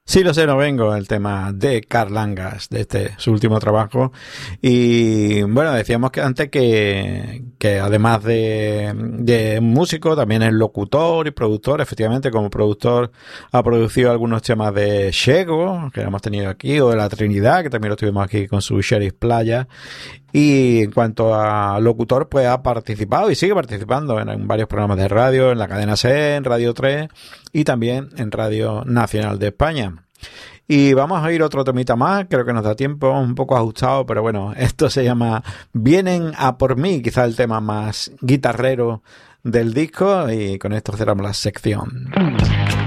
Sí, lo sé, no vengo, el tema de Carl Angas, de su último trabajo. Y bueno, decíamos que antes que además de músico, también es locutor y productor. Efectivamente, como productor ha producido algunos temas de Shego, que hemos tenido aquí, o de La Trinidad, que también lo tuvimos aquí con su Sheriff Playa. Y en cuanto a locutor, pues ha participado y sigue participando en varios programas de radio, en la cadena SER, en Radio 3 y también en Radio Nacional de España. Y vamos a ir otro temita más, creo que nos da tiempo, un poco ajustado, pero bueno, esto se llama Vienen a por mí, quizá el tema más guitarrero del disco, y con esto cerramos la sección.